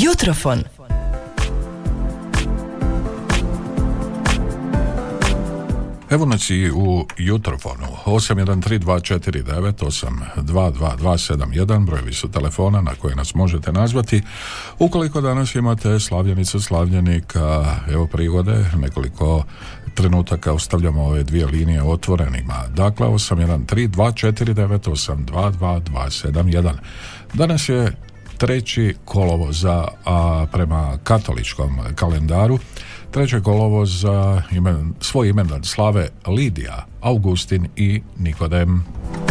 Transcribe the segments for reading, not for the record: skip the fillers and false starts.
Jutrofon. Evo nas i u Jutrofonu. 813249822271, brojevi su telefona na koje nas možete nazvati. Ukoliko danas imate slavljenicu, slavljenika, evo prigode, nekoliko trenutaka ostavljamo ove dvije linije otvorenima. Dakle, 813249822271. Danas je 3. kolovoza, a prema katoličkom kalendaru 3. kolovoza svoj imendan slave Lidija, Augustin i Nikodem.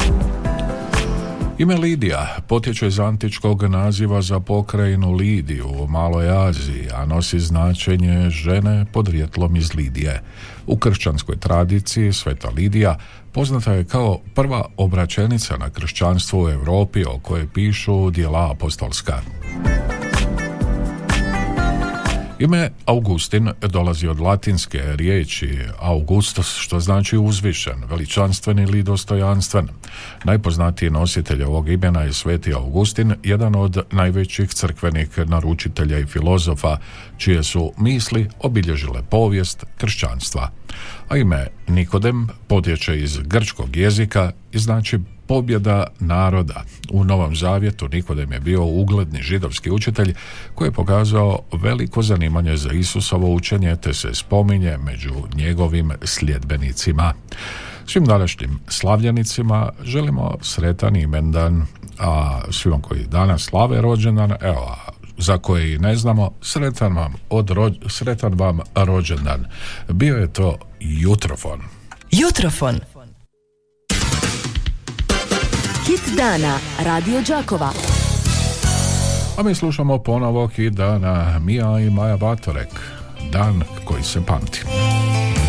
Ime Lidija potječe iz antičkog naziva za pokrajinu Lidiju u Maloj Aziji, a nosi značenje žene podrijetlom iz Lidije. U kršćanskoj tradiciji sveta Lidija poznata je kao prva obraćenica na kršćanstvo u Europi o kojoj pišu djela apostolska. Ime Augustin dolazi od latinske riječi Augustus, što znači uzvišen, veličanstven ili dostojanstven. Najpoznatiji nositelj ovog imena je sveti Augustin, jedan od najvećih crkvenih naručitelja i filozofa, čije su misli obilježile povijest kršćanstva. A ime Nikodem potječe iz grčkog jezika i znači pobjeda naroda. U Novom Zavjetu Nikodem je bio ugledni židovski učitelj koji je pokazao veliko zanimanje za Isusovo učenje, te se spominje među njegovim sljedbenicima. Svim današnjim slavljenicima želimo sretan imendan, a svima koji danas slave rođendan, evo, za koji ne znamo, sretan vam rođendan. Bio je to Jutrofon. Jutrofon. Hit dana Radio Đakova. A mi slušamo ponovo hit dana Mija i Maja Batorek, Dan koji se pamti.